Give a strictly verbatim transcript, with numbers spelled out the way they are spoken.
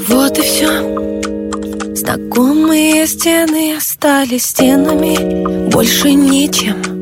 Вот и все. Знакомые стены остались стенами, больше ничем.